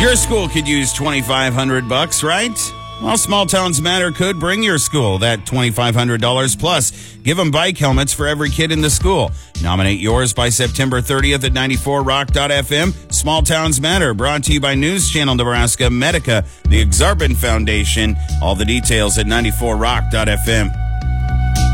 Your school could use $2,500, right? Well, Small Towns Matter could bring your school that $2,500 plus. Give them bike helmets for every kid in the school. Nominate yours by September 30th at 94rock.fm. Small Towns Matter, brought to you by News Channel Nebraska, Medica, the Exarban Foundation. All the details at 94rock.fm.